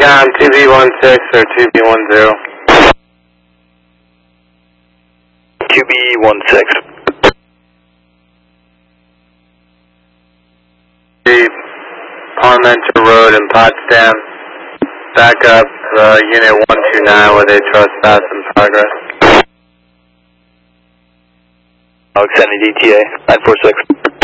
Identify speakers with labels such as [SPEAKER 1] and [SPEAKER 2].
[SPEAKER 1] Recon 2B16 or 2B10.
[SPEAKER 2] 2B16.
[SPEAKER 1] Parmenter Road in Potsdam. Back up Unit 129 with a trespass in progress.
[SPEAKER 2] I'll extend the DTA, 946.